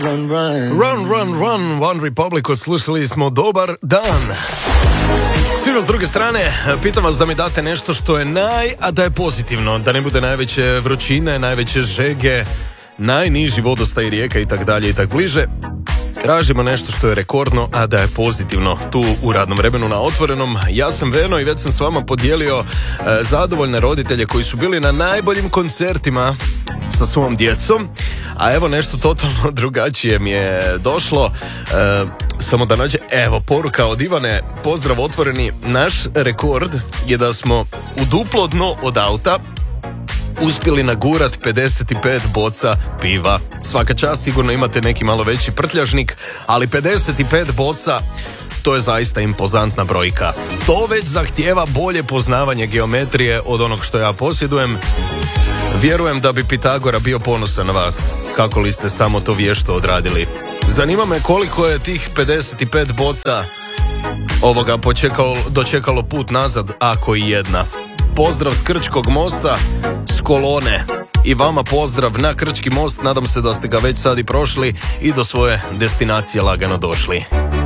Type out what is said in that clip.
Run, One Republic, odslušali smo Dobar dan. Svima s druge strane, pitam vas da mi date nešto što je a da je pozitivno, da ne bude najveće vrućine, najveće žege, najniži vodostaj rijeka i tak dalje i tak bliže. Tražimo nešto što je rekordno, a da je pozitivno. Tu u radnom vremenu na Otvorenom, ja sam Veno i već sam s vama podijelio zadovoljne roditelje koji su bili na najboljim koncertima sa svom djecom. A evo nešto totalno drugačije mi je došlo. Samo da nađe, evo poruka od Ivane, pozdrav Otvoreni. Naš rekord je da smo u duplo dno od auta uspjeli nagurat 55 boca piva. Svaka čast, sigurno imate neki malo veći prtljažnik, ali 55 boca, to je zaista impozantna brojka. To već zahtijeva bolje poznavanje geometrije od onog što ja posjedujem. Vjerujem da bi Pitagora bio ponosan na vas, kako li ste samo to vješto odradili. Zanima me koliko je tih 55 boca dočekalo put nazad, ako i jedna. Pozdrav s Krčkog mosta, s Kolone. I vama pozdrav na Krčki most, nadam se da ste ga već sad i prošli i do svoje destinacije lagano došli.